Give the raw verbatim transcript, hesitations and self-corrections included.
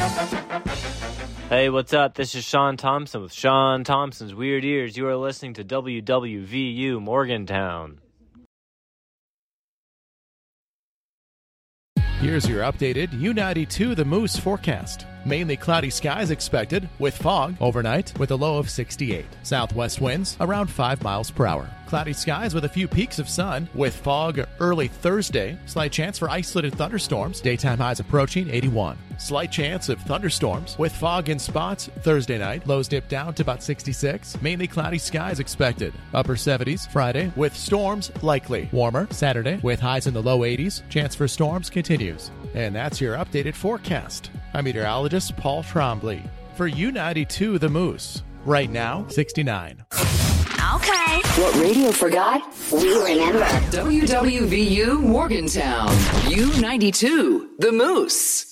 Hey, what's up? This is Sean Thompson with Sean Thompson's Weird Ears. You are listening to W W V U Morgantown. Here's your updated U ninety-two The Moose forecast. Mainly cloudy skies expected with fog overnight with a low of sixty-eight. Southwest winds around five miles per hour. Cloudy skies with a few peaks of sun with fog early Thursday. Slight chance for isolated thunderstorms. Daytime highs approaching eighty-one. Slight chance of thunderstorms with fog in spots Thursday night. Lows dip down to about sixty-six. Mainly cloudy skies expected. Upper seventies Friday with storms likely. Warmer Saturday with highs in the low eighties. Chance for storms continues. And that's your updated forecast. I'm meteorologist Paul Trombley for U ninety-two The Moose. Right now, sixty-nine. Okay. What radio forgot, we remember. W W V U Morgantown. U ninety-two The Moose.